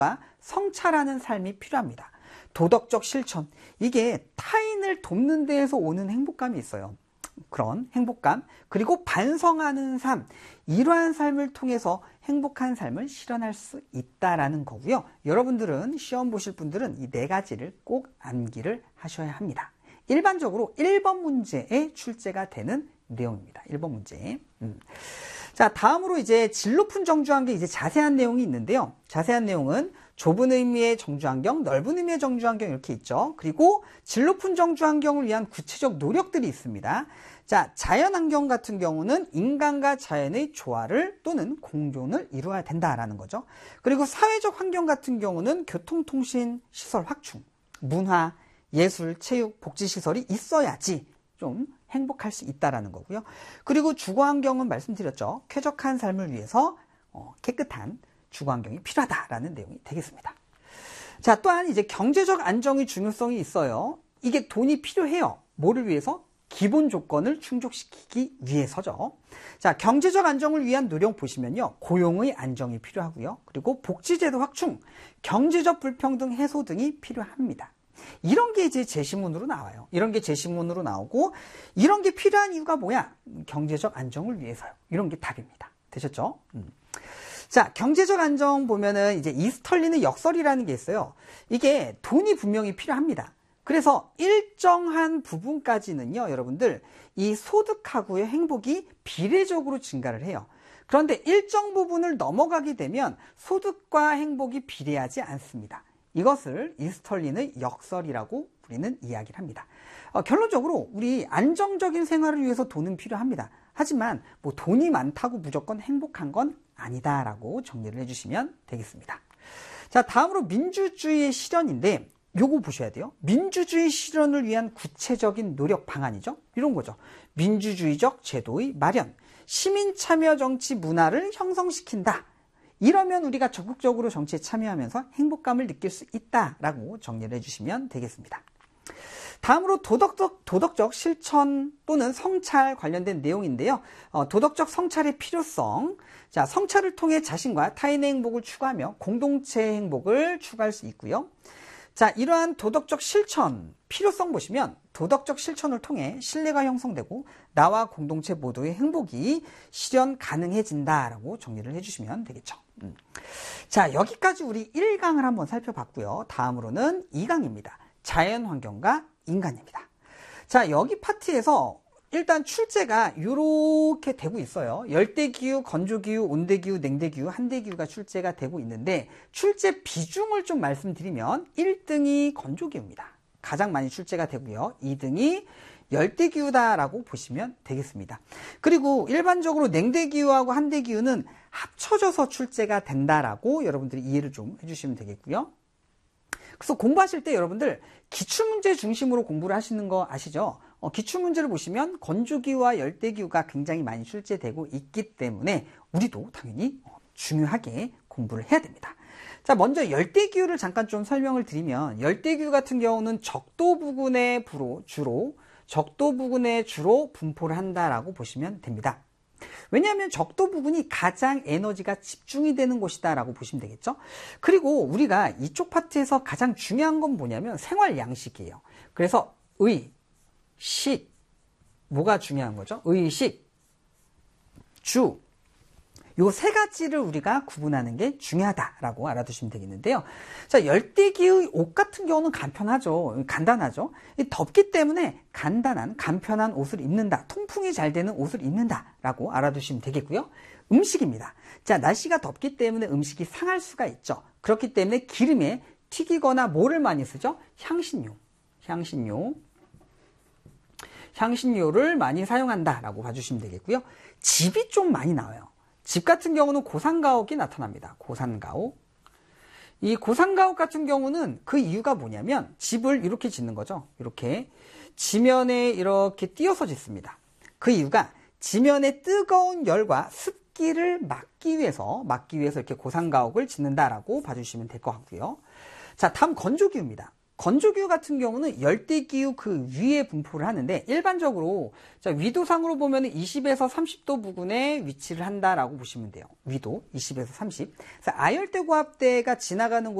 성찰하는 삶이 필요합니다. 도덕적 실천, 이게 타인을 돕는 데에서 오는 행복감이 있어요. 그런 행복감, 그리고 반성하는 삶, 이러한 삶을 통해서 행복한 삶을 실현할 수 있다라는 거고요. 여러분들은 시험 보실 분들은 이 네 가지를 꼭 암기를 하셔야 합니다. 일반적으로 1번 문제에 출제가 되는 내용입니다. 1번 문제. 자, 다음으로 이제 질 높은 정주환경, 이제 자세한 내용이 있는데요. 자세한 내용은 좁은 의미의 정주환경, 넓은 의미의 정주환경 이렇게 있죠. 그리고 질 높은 정주환경을 위한 구체적 노력들이 있습니다. 자, 자연환경 같은 경우는 인간과 자연의 조화를 또는 공존을 이루어야 된다라는 거죠. 그리고 사회적 환경 같은 경우는 교통통신 시설 확충, 문화, 예술, 체육, 복지시설이 있어야지 좀 행복할 수 있다라는 거고요. 그리고 주거환경은 말씀드렸죠. 쾌적한 삶을 위해서 깨끗한 주거환경이 필요하다라는 내용이 되겠습니다. 자, 또한 이제 경제적 안정의 중요성이 있어요. 이게 돈이 필요해요. 뭐를 위해서? 기본 조건을 충족시키기 위해서죠. 자, 경제적 안정을 위한 노력 보시면요. 고용의 안정이 필요하고요. 그리고 복지제도 확충, 경제적 불평등 해소 등이 필요합니다. 이런 게 이제 제시문으로 나와요. 이런 게 제시문으로 나오고, 이런 게 필요한 이유가 뭐야? 경제적 안정을 위해서요. 이런 게 답입니다. 되셨죠? 자, 경제적 안정 보면은 이제 이스털리는 역설이라는 게 있어요. 이게 돈이 분명히 필요합니다. 그래서 일정한 부분까지는요, 여러분들, 이 소득하고의 행복이 비례적으로 증가를 해요. 그런데 일정 부분을 넘어가게 되면 소득과 행복이 비례하지 않습니다. 이것을 이스털린의 역설이라고 우리는 이야기를 합니다. 결론적으로 우리 안정적인 생활을 위해서 돈은 필요합니다. 하지만 뭐 돈이 많다고 무조건 행복한 건 아니다라고 정리를 해주시면 되겠습니다. 자, 다음으로 민주주의의 실현인데, 요거 보셔야 돼요. 민주주의 실현을 위한 구체적인 노력 방안이죠. 이런 거죠. 민주주의적 제도의 마련, 시민 참여 정치 문화를 형성시킨다. 이러면 우리가 적극적으로 정치에 참여하면서 행복감을 느낄 수 있다라고 정리를 해주시면 되겠습니다. 다음으로 도덕적 실천 또는 성찰 관련된 내용인데요. 도덕적 성찰의 필요성. 자, 성찰을 통해 자신과 타인의 행복을 추구하며 공동체의 행복을 추구할 수 있고요. 자, 이러한 도덕적 실천, 필요성 보시면 도덕적 실천을 통해 신뢰가 형성되고 나와 공동체 모두의 행복이 실현 가능해진다라고 정리를 해주시면 되겠죠. 자, 여기까지 우리 1강을 한번 살펴봤고요. 다음으로는 2강입니다. 자연환경과 인간입니다. 자, 여기 파트에서 일단 출제가 이렇게 되고 있어요. 열대기후, 건조기후, 온대기후, 냉대기후, 한대기후가 출제가 되고 있는데, 출제 비중을 좀 말씀드리면 1등이 건조기후입니다. 가장 많이 출제가 되고요. 2등이 열대기후다라고 보시면 되겠습니다. 그리고 일반적으로 냉대기후하고 한대기후는 합쳐져서 출제가 된다라고 여러분들이 이해를 좀 해주시면 되겠고요. 그래서 공부하실 때 여러분들 기출문제 중심으로 공부를 하시는 거 아시죠? 기출문제를 보시면 건조기후와 열대기후가 굉장히 많이 출제되고 있기 때문에 우리도 당연히 중요하게 공부를 해야 됩니다. 자, 먼저 열대기후를 잠깐 좀 설명을 드리면, 열대기후 같은 경우는 적도 부근에 주로 분포를 한다라고 보시면 됩니다. 왜냐하면 적도 부근이 가장 에너지가 집중이 되는 곳이다라고 보시면 되겠죠. 그리고 우리가 이쪽 파트에서 가장 중요한 건 뭐냐면 생활 양식이에요. 그래서 의, 식, 뭐가 중요한 거죠? 의식, 주, 요 세 가지를 우리가 구분하는 게 중요하다라고 알아두시면 되겠는데요. 자, 열대기의 옷 같은 경우는 간단하죠. 덥기 때문에 간편한 옷을 입는다. 통풍이 잘 되는 옷을 입는다라고 알아두시면 되겠고요. 음식입니다. 자, 날씨가 덥기 때문에 음식이 상할 수가 있죠. 그렇기 때문에 기름에 튀기거나 뭐를 많이 쓰죠? 향신료를 많이 사용한다라고 봐주시면 되겠고요. 집이 좀 많이 나와요. 집 같은 경우는 고산가옥이 나타납니다. 고산가옥. 이 고산가옥 같은 경우는 그 이유가 뭐냐면 집을 이렇게 짓는 거죠. 이렇게 지면에 이렇게 띄어서 짓습니다. 그 이유가 지면의 뜨거운 열과 습기를 막기 위해서 이렇게 고산가옥을 짓는다라고 봐주시면 될 것 같고요. 자, 다음 건조기후입니다. 건조기후 같은 경우는 열대기후 그 위에 분포를 하는데 일반적으로 위도상으로 보면 20에서 30도 부근에 위치를 한다라고 보시면 돼요. 위도 20에서 30. 그래서 아열대 고압대가 지나가는 곳